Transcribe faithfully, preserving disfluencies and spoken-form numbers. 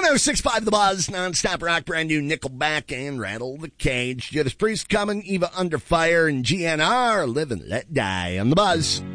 oh six point five The Buzz, non-stop rock, brand new Nickelback and Rattle the Cage. Judas Priest coming, Eva Under Fire, and G N R, Live and Let Die on The Buzz.